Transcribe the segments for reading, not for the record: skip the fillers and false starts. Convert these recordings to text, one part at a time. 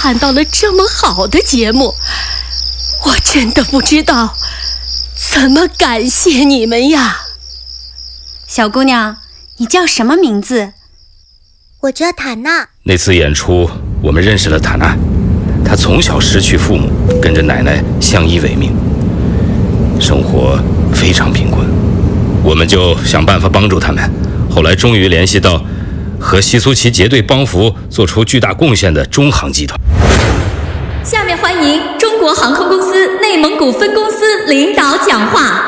看到了这么好的节目，我真的不知道怎么感谢你们呀。 小姑娘，你叫什么名字？ 我叫塔娜。 那次演出，我们认识了塔娜。她从小失去父母，跟着奶奶相依为命，生活非常贫困。我们就想办法帮助他们，后来终于联系到和西苏旗结对帮扶做出巨大贡献的中航集团。 下面欢迎中国航空公司内蒙古分公司领导讲话。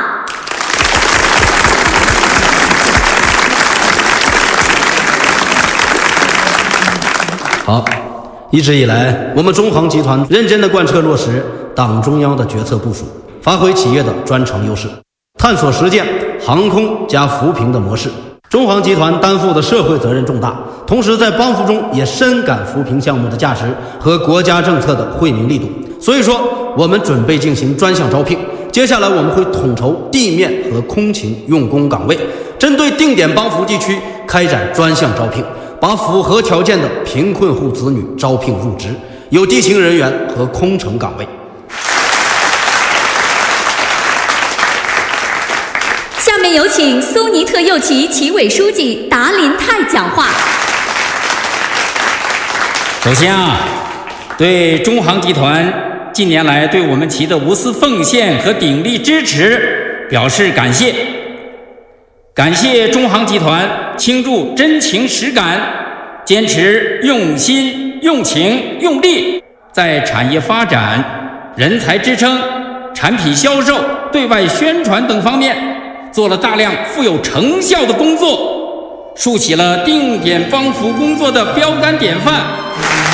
好，一直以来，我们中航集团认真地贯彻落实党中央的决策部署，发挥企业的专长优势，探索实践航空加扶贫的模式。中航集团担负的社会责任重大，同时在帮扶中也深感扶贫项目的价值和国家政策的惠民力度。所以说，我们准备进行专项招聘。接下来我们会统筹地面和空勤用工岗位，针对定点帮扶地区开展专项招聘，把符合条件的贫困户子女招聘入职，有地勤人员和空乘岗位。 下面有请苏尼特右旗旗委书记达林泰讲话。 首先对中航集团近年来对我们旗的无私奉献和鼎力支持表示感谢。感谢中航集团倾注真情实感，坚持用心、用情、用力，在产业发展、人才支撑、产品销售、对外宣传等方面做了大量富有成效的工作，树起了定点帮扶工作的标杆典范。